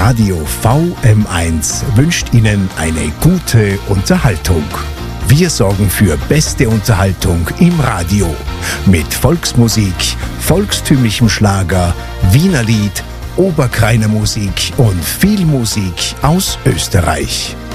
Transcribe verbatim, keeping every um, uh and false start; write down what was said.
Radio V M eins wünscht Ihnen eine gute Unterhaltung. Wir sorgen für beste Unterhaltung im Radio mit Volksmusik, volkstümlichem Schlager, Wienerlied, Oberkrainer Musik und viel Musik aus Österreich.